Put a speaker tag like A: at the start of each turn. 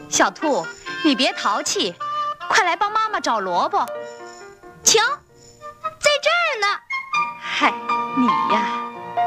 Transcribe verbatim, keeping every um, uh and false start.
A: 小兔，你别淘气，快来帮妈妈找萝卜。瞧。